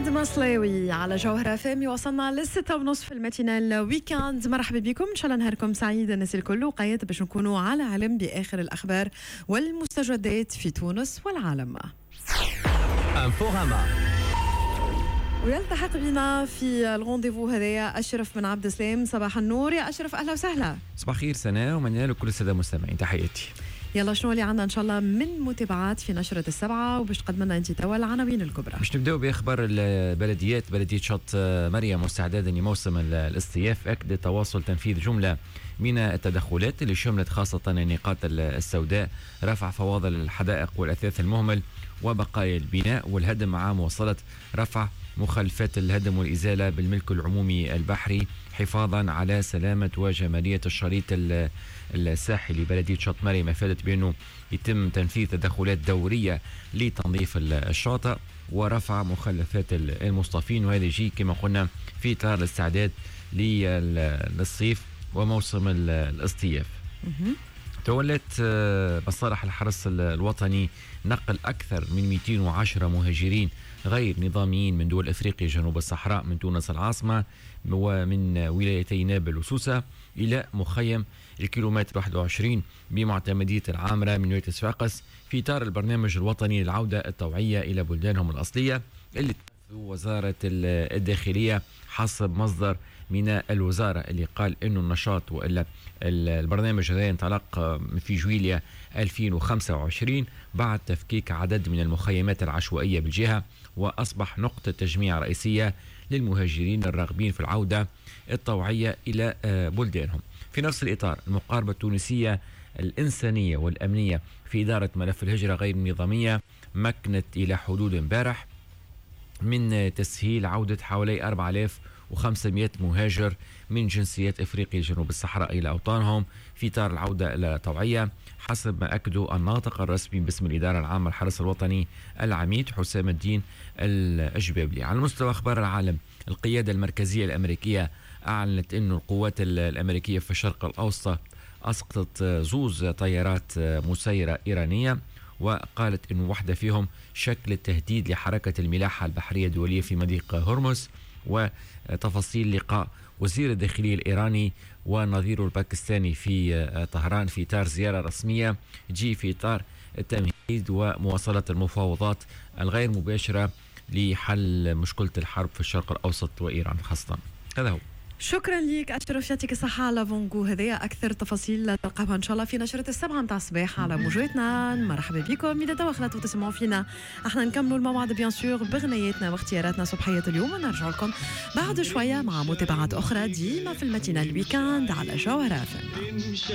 محمد مصلاوي على جوهرة فامي. وصلنا للستة ونصف في الماتينال ويكاند. مرحبا بكم، ان شاء الله نهاركم سعيد الناس الكل، وقيت باش نكونوا على علم باخر الاخبار والمستجدات في تونس والعالم. انفوغاما. ويلتحق بنا في الرونديفو هذايا أشرف بن عبد السلام. صباح النور يا أشرف، أهلا وسهلا. صباح الخير سناء، ومنال لكل السادة المستمعين تحياتي. يلا شنو اللي عندنا إن شاء الله من متابعات في نشرة السبعة، وباش تقدم لنا أنت توا العناوين الكبرى. باش نبداو بأخبار البلديات. بلدية شط مريم واستعدادا لموسم الاصطياف أكد تواصل تنفيذ جملة من التدخلات اللي شملت خاصة النقاط السوداء، رفع فواضل الحدائق والأثاث المهمل وبقايا البناء والهدم، مع مواصلة رفع مخالفات الهدم والإزالة بالملك العمومي البحري حفاظا على سلامة وجمالية الشريط الساحلي. بلدية شط مريم أفادت بأنه يتم تنفيذ تدخلات دورية لتنظيف الشاطئ ورفع مخلفات المصطفين، وهذا يجي كما قلنا في إطار الاستعداد للصيف وموسم الاصطياف. تولت مصالح الحرس الوطني نقل أكثر من 210 مهاجرين غير نظاميين من دول أفريقيا جنوب الصحراء من تونس العاصمة ومن ولايتي نابل وسوسة إلى مخيم الكيلومتر 21 بمعتمدية العامرة من ولاية صفاقس في إطار البرنامج الوطني للعودة الطوعية إلى بلدانهم الأصلية اللي وزارة الداخلية حسب مصدر من الوزارة اللي قال إنه النشاط وإلا البرنامج هذا انطلق في جويلية 2025 بعد تفكيك عدد من المخيمات العشوائية بالجهة، وأصبح نقطة تجميع رئيسية للمهاجرين الراغبين في العودة الطوعية إلى بلدانهم. في نفس الإطار المقاربة التونسية الإنسانية والأمنية في إدارة ملف الهجرة غير النظامية مكنت إلى حدود امبارح من تسهيل عودة حوالي 4500 مهاجر من جنسيات إفريقيا جنوب الصحراء إلى أوطانهم في إطار العودة الطوعية، حسب ما أكدوا الناطق الرسمي باسم الإدارة العامة الحرس الوطني العميد حسام الدين الأجبابلي. على مستوى أخبار العالم، القيادة المركزية الأمريكية أعلنت أن القوات الأمريكية في الشرق الأوسط أسقطت زوز طيارات مسيرة إيرانية، وقالت أن واحدة فيهم شكلت تهديد لحركة الملاحة البحرية الدولية في مضيق هرمز. وتفاصيل لقاء وزير الداخلية الإيراني ونظيره الباكستاني في طهران في إطار زيارة رسمية تجي في إطار التمهيد ومواصلة المفاوضات الغير مباشرة لحل مشكلة الحرب في الشرق الأوسط وإيران خاصة. هذا هو. شكرا لك أشرف، يعطيك الصحة على فونغو هذايا. أكثر تفاصيل تلقاها إن شاء الله في نشرة السبعة متاع الصباح على موجاتنا. مرحبا بكم إذا توخلت وتسمعوا فينا. احنا نكملوا الموعد بيان سور بغنياتنا واختياراتنا صبحية اليوم، ونرجع لكم بعد شوية مع متابعات أخرى ديما في الماتينال الويكاند على جوهرة.